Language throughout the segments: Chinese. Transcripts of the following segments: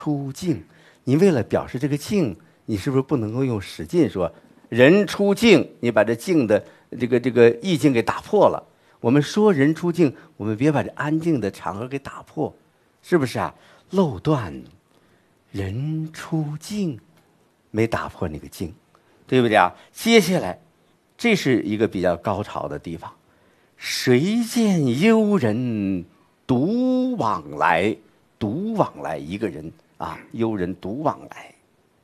出境，你为了表示这个境，你是不是不能够用使劲说人出境？你把这境的这个意境给打破了。我们说人出境，我们别把这安静的场合给打破，是不是啊？漏断人出境，没打破那个境，对不对啊？接下来，这是一个比较高潮的地方。谁见幽人独往来？独往来，一个人啊，幽人独往来。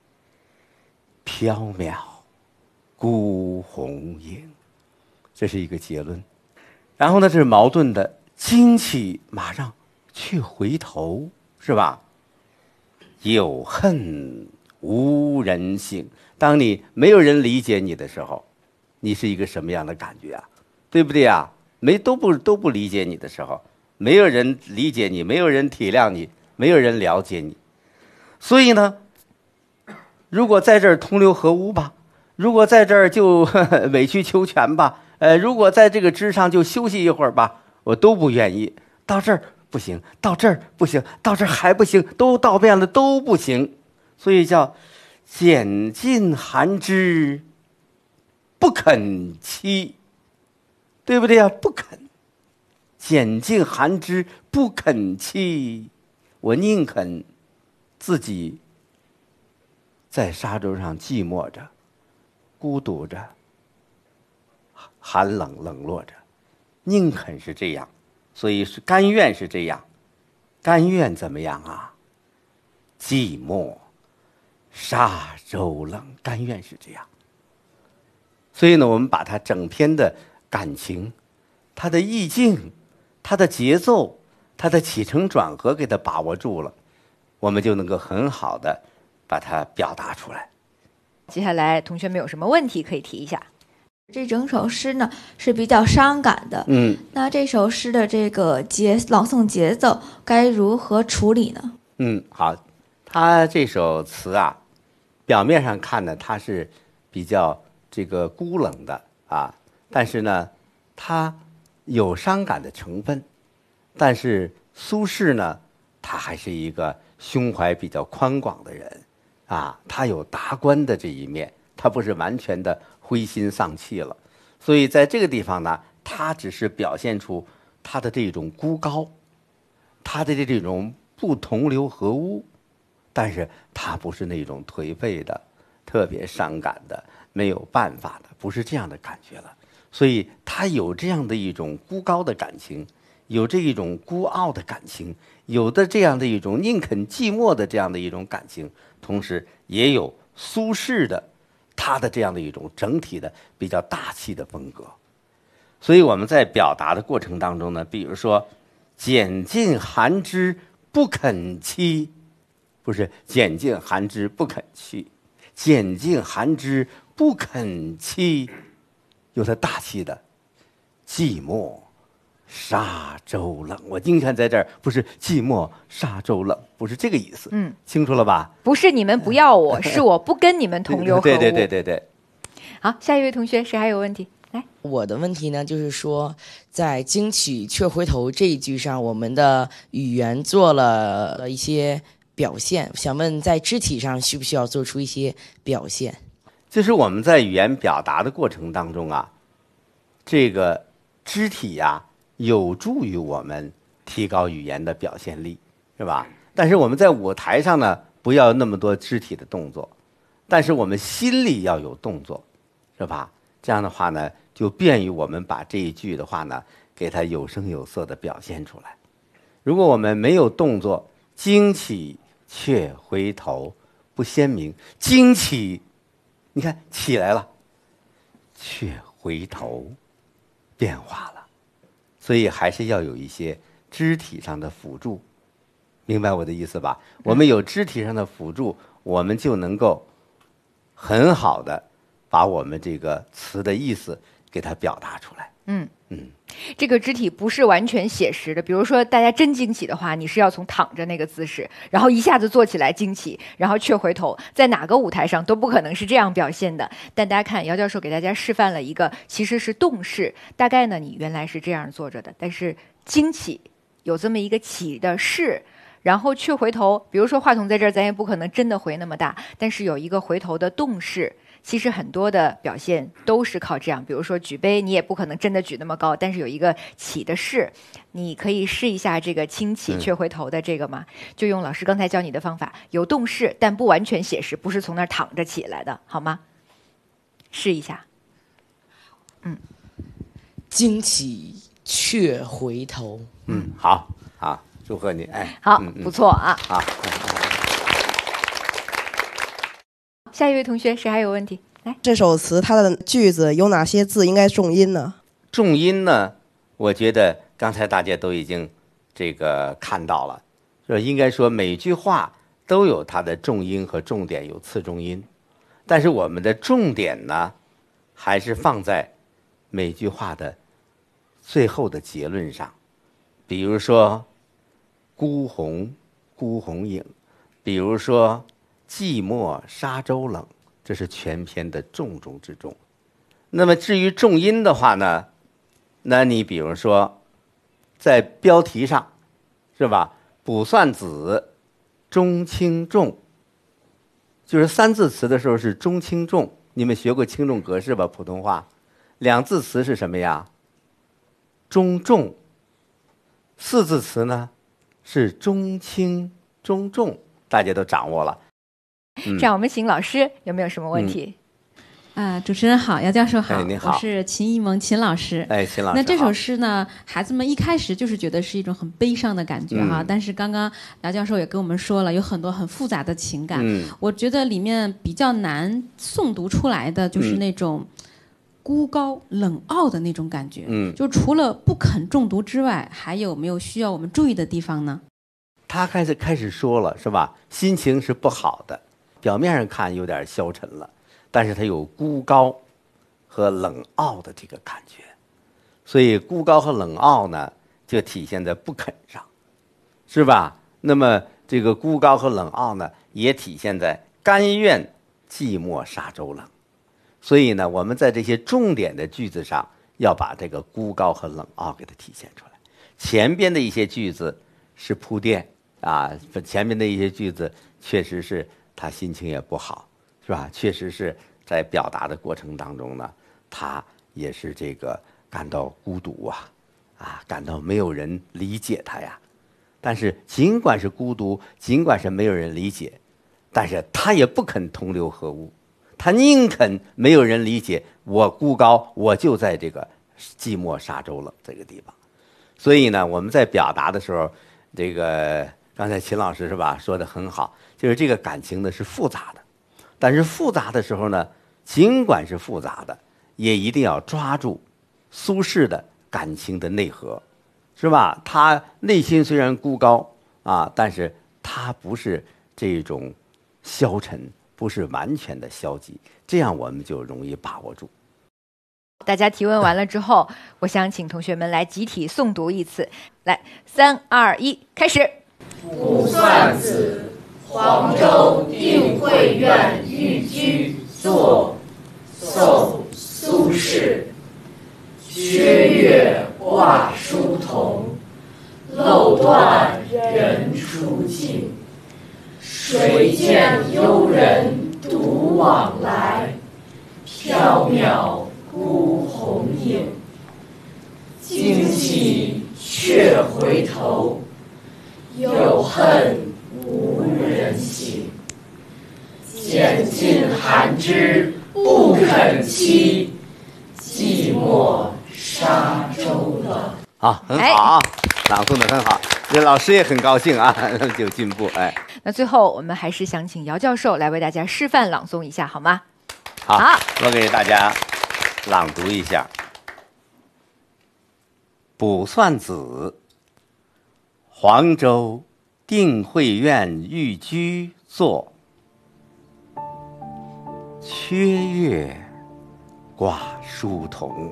缥缈孤鸿影，这是一个结论。然后呢，这是矛盾的，惊起马上去回头，是吧？有恨无人省。当你没有人理解你的时候，你是一个什么样的感觉啊？对不对啊？都不理解你的时候，没有人理解你，没有人体谅你，没有人了解你。所以呢，如果在这儿同流合污吧，如果在这儿就委曲求全吧，如果在这个之上就休息一会儿吧，我都不愿意。到这儿不行，到这儿不行，到这儿还不行，都到遍了都不行。所以叫拣尽寒枝不肯栖，对不对啊？不肯，拣尽寒枝不肯栖，我宁肯自己在沙洲上寂寞着，孤独着，寒冷冷落着，宁肯是这样。所以是甘愿是这样，甘愿怎么样啊？寂寞沙洲冷，甘愿是这样。所以呢，我们把它整篇的感情，它的意境，它的节奏，它的起承转合给它把握住了，我们就能够很好的把它表达出来。 接下来同学们有什么问题可以提一下？ 这整首诗呢是比较伤感的，那这首诗的这个朗诵节奏该如何处理呢？ 好，他这首词啊，表面上看呢，它是比较这个孤冷的啊，但是呢，它有伤感的成分，但是苏轼呢，他还是一个胸怀比较宽广的人啊，他有达观的这一面，他不是完全的灰心丧气了。所以在这个地方呢，他只是表现出他的这种孤高，他的这种不同流合污，但是他不是那种颓废的、特别伤感的、没有办法的，不是这样的感觉了。所以他有这样的一种孤高的感情，有这一种孤傲的感情，有的这样的一种宁肯寂寞的这样的一种感情，同时也有苏轼的他的这样的一种整体的比较大气的风格。所以我们在表达的过程当中呢，比如说拣尽寒枝不肯栖，不是拣尽寒枝不肯去，拣尽寒枝不肯栖，有它大气的寂寞沙洲冷。我经常在这儿，不是寂寞沙洲冷，不是这个意思。清楚了吧？ 不是你们不要我，是我不跟你们同流合污。 对。 好，下一位同学，谁还有问题？来， 我的问题呢，就是说，在惊起却回头这一句上，我们的语言做了一些表现，想问在肢体上需不需要做出一些表现？ 就是我们在语言表达的过程当中啊，这个肢体呀，有助于我们提高语言的表现力，是吧？但是我们在舞台上呢，不要那么多肢体的动作，但是我们心里要有动作，是吧？这样的话呢，就便于我们把这一句的话呢，给它有声有色的表现出来。如果我们没有动作，惊起却回头，不鲜明。惊起，你看起来了，却回头，变化了。所以还是要有一些肢体上的辅助，明白我的意思吧？我们有肢体上的辅助，我们就能够很好的把我们这个词的意思给它表达出来。 这个肢体不是完全写实的。比如说，大家真惊喜的话，你是要从躺着那个姿势，然后一下子坐起来惊喜，然后却回头，在哪个舞台上都不可能是这样表现的。但大家看，姚教授给大家示范了一个其实是动势，大概呢你原来是这样坐着的，但是惊起有这么一个起的势， 然后却回头，比如说话筒在这儿，咱也不可能真的回那么大，但是有一个回头的动势。其实很多的表现都是靠这样，比如说举杯，你也不可能真的举那么高，但是有一个起的势，你可以试一下这个轻起却回头的这个嘛，就用老师刚才教你的方法，有动势但不完全写实，不是从那儿躺着起来的，好吗？试一下。 惊起却回头。 好，好，祝贺你，哎， 好，不错啊。 好。 下一位同学，谁还有问题？来， 这首词它的句子有哪些字应该重音呢？ 重音呢，我觉得刚才大家都已经这个看到了，说应该说每句话都有它的重音和重点，有次重音，但是我们的重点呢，还是放在每句话的最后的结论上，比如说孤鸿影，比如说寂寞沙洲冷，这是全篇的重中之重。那么至于重音的话呢，那你比如说在标题上是吧，卜算子中轻重，就是三字词的时候是中轻重，你们学过轻重格式吧，普通话。两字词是什么呀？中重。四字词呢是中轻中重，大家都掌握了。 这样我们请老师有没有什么问题？ 主持人好，姚教授好， 哎，你好， 我是秦一萌秦老师。 哎，秦老师好。 那这首诗呢，孩子们一开始就是觉得是一种很悲伤的感觉哈，但是刚刚姚教授也跟我们说了，有很多很复杂的情感。我觉得里面比较难诵读出来的就是那种孤高冷傲的那种感觉。就除了不肯重读之外，还有没有需要我们注意的地方呢？ 他开始说了是吧？心情是不好的，表面上看有点消沉了，但是他有孤高和冷傲的这个感觉，所以孤高和冷傲呢，就体现在不肯上，是吧？那么这个孤高和冷傲呢，也体现在甘愿寂寞沙洲冷。所以呢，我们在这些重点的句子上，要把这个孤高和冷傲给它体现出来。前边的一些句子是铺垫啊，前面的一些句子确实是他心情也不好，是吧？确实是在表达的过程当中呢，他也是这个感到孤独啊，感到没有人理解他呀。但是尽管是孤独，尽管是没有人理解，但是他也不肯同流合污，他宁肯没有人理解，我孤高，我就在这个寂寞沙洲冷这个地方。所以呢，我们在表达的时候，这个刚才秦老师是吧说的很好，就是这个感情呢是复杂的，但是复杂的时候呢，尽管是复杂的，也一定要抓住苏轼的感情的内核，是吧？他内心虽然孤高啊，但是他不是这种消沉，不是完全的消极，这样我们就容易把握住。 大家提问完了之后，我想请同学们来集体诵读一次。来，3、2、1，开始。 卜算子，黄州定慧院寓居作，宋·苏轼。缺月挂书童，漏断人初静。谁见幽人独往来，缥缈孤鸿影。惊起却回头，有恨无人省。拣尽寒枝不肯栖，寂寞沙洲冷。 好，很好啊，朗诵的很好，这老师也很高兴啊，有进步。哎， 那最后我们还是想请姚教授来为大家示范朗诵一下，好吗？ 好，我给大家朗读一下。卜算子，黄州定慧院寓居作，缺月挂书童，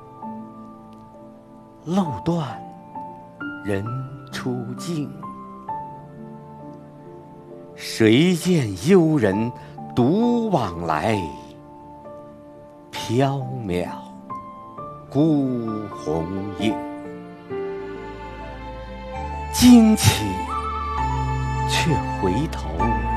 漏断人初静。谁见幽人独往来，缥缈孤鸿影。惊起却回头。